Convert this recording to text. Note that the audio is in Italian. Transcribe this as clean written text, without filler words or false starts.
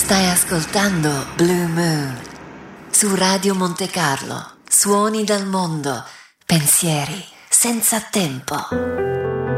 Stai ascoltando Blue Moon su Radio Monte Carlo. Suoni dal mondo, pensieri senza tempo.